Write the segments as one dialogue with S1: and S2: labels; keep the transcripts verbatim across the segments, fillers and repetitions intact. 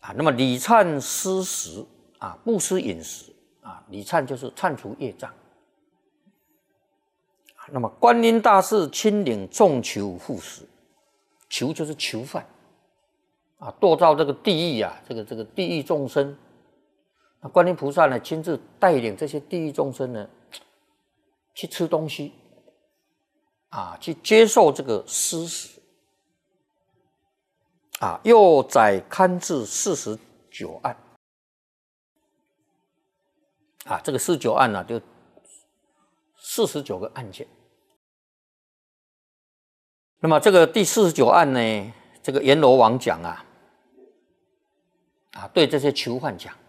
S1: 啊。那么礼忏施食啊，不施饮食啊，礼忏就是忏除业障。那么观音大士亲领众囚赴食，囚就是囚犯啊，堕到这个地狱啊，这个这个地狱众生。那观音菩萨呢，亲自带领这些地狱众生呢，去吃东西，啊，去接受这个施食，啊，又载勘治四十九案，啊，这个四十九案呢、啊，就四十九个案件。那么这个第四十九案呢，这个阎罗王讲啊，啊，对这些囚犯讲。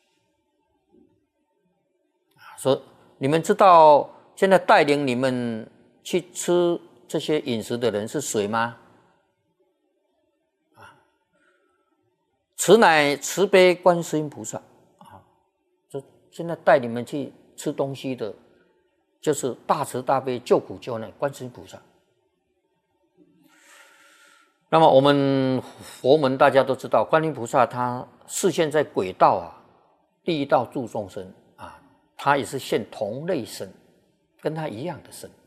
S1: 说你们知道现在带领你们去吃这些饮食的人是谁吗？啊，此乃慈悲观世音菩萨啊！就现在带你们去吃东西的，就是大慈大悲救苦救难观世音菩萨。那么我们佛门大家都知道，观音菩萨他示现在鬼道啊，地狱道度众生。他也是现同类身，跟他一样的身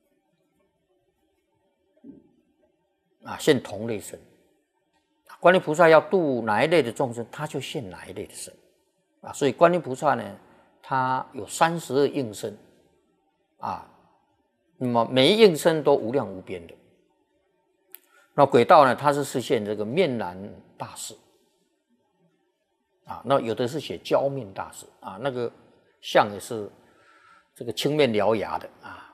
S1: 啊，现同类身。观音菩萨要度哪一类的众生，他就现哪一类的身啊。所以观音菩萨呢，他有三十二应身啊，那么每一应身都无量无边的。那鬼道呢，他是实现这个面南大士啊，那有的是写娇面大士啊，那个。像也是这个青面獠牙的啊，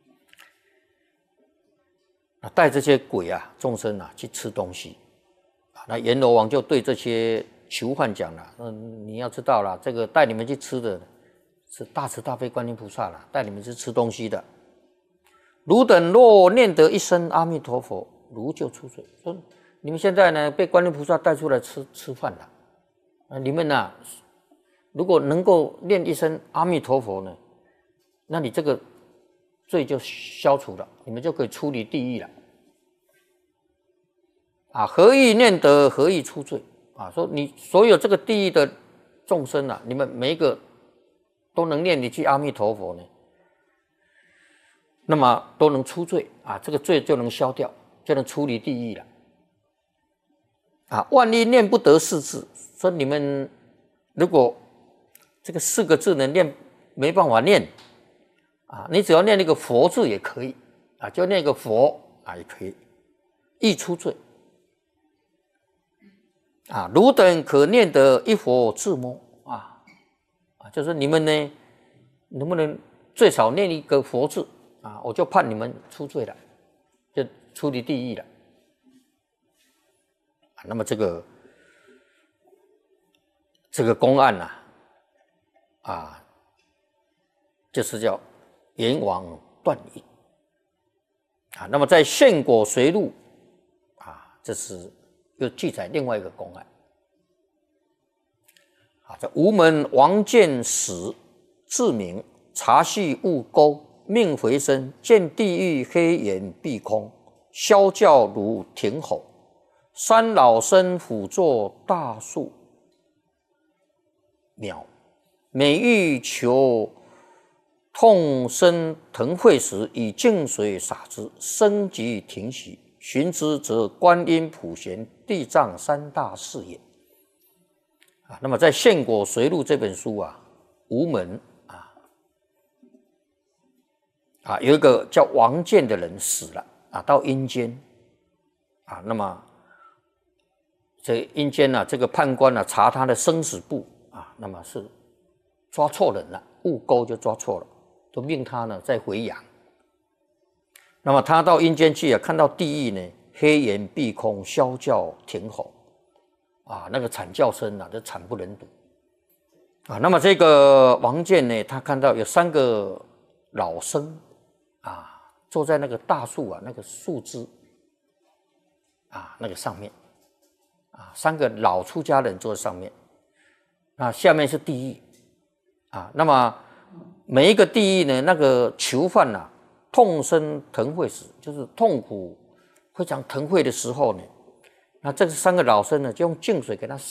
S1: 带这些鬼啊众生啊去吃东西啊，那阎罗王就对这些囚犯讲了，嗯，你要知道了，这个带你们去吃的是大慈大悲观音菩萨了，带你们去吃东西的。汝等若念得一声阿弥陀佛，汝就出罪。说你们现在呢被观音菩萨带出来吃吃饭了，啊，你们呢、啊？如果能够念一声阿弥陀佛呢，那你这个罪就消除了，你们就可以出离地狱了。啊，何以念得，何以出罪？啊，说你所有这个地狱的众生啊，你们每一个都能念一句阿弥陀佛呢，那么都能出罪啊，这个罪就能消掉，就能出离地狱了。啊，万一念不得四字，说你们如果这个四个字呢念没办法念啊，你只要念那个佛字也可以啊，就念个佛啊也可以，易出罪啊。汝等可念得一佛自摸啊啊，就是你们呢能不能最少念一个佛字啊，我就判你们出罪了，就出离地狱了。啊、那么这个这个公案啊。啊，就是叫阎王断引啊。那么在《献果随录》啊，这是又记载另外一个公案啊。这吴门王见死，自明察系误钩，命回身，见地狱黑眼闭空，啸叫如亭吼，三老生辅作大树苗。每欲求痛生腾会时，以净水洒之，生即停息。寻之则观音、普贤、地藏三大士也。啊，那么在《献果随录》这本书啊，吴门啊啊有一个叫王建的人死了啊，到阴间啊，那么这阴间呢、啊，这个判官呢、啊、查他的生死簿啊，那么是。抓错人了，误钩就抓错了，都命他呢再回阳。那么他到阴间去啊，看到地狱呢，黑眼闭空，啸叫停吼，啊，那个惨叫声啊，这惨不忍睹啊。那么这个王建呢，他看到有三个老僧啊，坐在那个大树啊，那个树枝啊，那个上面啊，三个老出家人坐在上面，啊，下面是地狱。啊，那么每一个地狱呢，那个囚犯啊，痛生腾会时，就是痛苦非常腾会的时候呢，那这三个老僧呢，就用净水给他